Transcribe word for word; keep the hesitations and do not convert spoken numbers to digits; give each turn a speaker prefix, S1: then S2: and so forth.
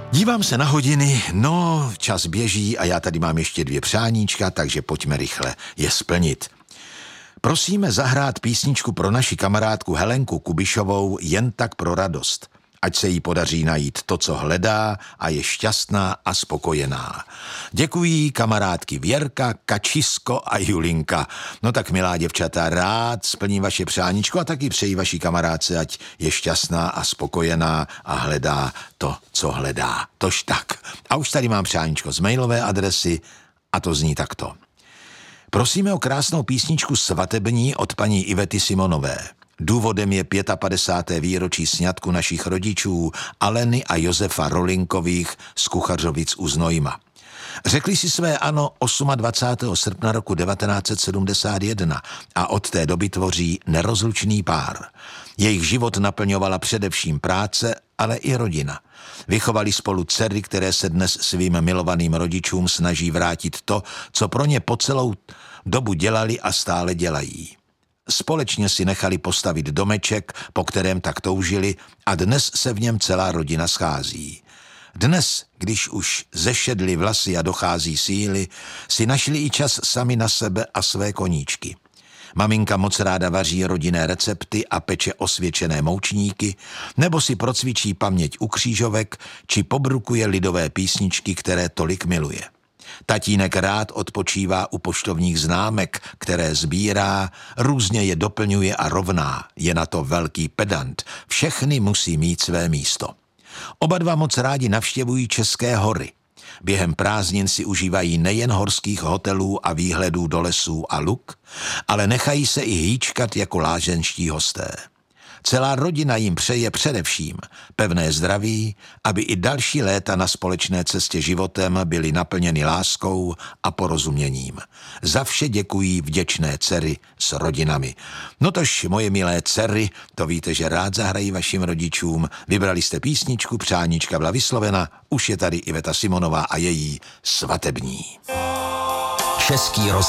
S1: Dívám se na hodiny, no, čas běží a já tady mám ještě dvě přáníčka, takže pojďme rychle je splnit. Prosíme zahrát písničku pro naši kamarádku Helenku Kubišovou Jen tak pro radost. Ať se jí podaří najít to, co hledá a je šťastná a spokojená. Děkují kamarádky Věrka, Kačisko a Julinka. No tak, milá děvčata, rád splním vaše přáníčko a taky přeji vaší kamarádce, ať je šťastná a spokojená a hledá to, co hledá. Tož tak. A už tady mám přáníčko z mailové adresy a to zní takto. Prosíme o krásnou písničku Svatební od paní Ivety Simonové. Důvodem je padesáté pátého výročí sňatku našich rodičů Aleny a Josefa Rolinkových z Kuchařovic u Znojma. Řekli si své ano dvacátého osmého srpna roku devatenáct set sedmdesát jedna a od té doby tvoří nerozlučný pár. Jejich život naplňovala především práce, ale i rodina. Vychovali spolu dcery, které se dnes svým milovaným rodičům snaží vrátit to, co pro ně po celou dobu dělali a stále dělají. Společně si nechali postavit domeček, po kterém tak toužili, a dnes se v něm celá rodina schází. Dnes, když už zešedly vlasy a dochází síly, si našli i čas sami na sebe a své koníčky. Maminka moc ráda vaří rodinné recepty a peče osvědčené moučníky, nebo si procvičí paměť u křížovek, či pobrukuje lidové písničky, které tolik miluje. Tatínek rád odpočívá u poštovních známek, které sbírá, různě je doplňuje a rovná. Je na to velký pedant. Všechny musí mít své místo. Oba dva moc rádi navštěvují České hory. Během prázdnin si užívají nejen horských hotelů a výhledů do lesů a luk, ale nechají se i hýčkat jako lázeňští hosté. Celá rodina jim přeje především pevné zdraví, aby i další léta na společné cestě životem byly naplněny láskou a porozuměním. Za vše děkují vděčné dcery s rodinami. No tož, moje milé dcery, to víte, že rád zahrají vašim rodičům. Vybrali jste písničku, přáníčka byla vyslovena, už je tady Iveta Simonová a její Svatební.
S2: Český roz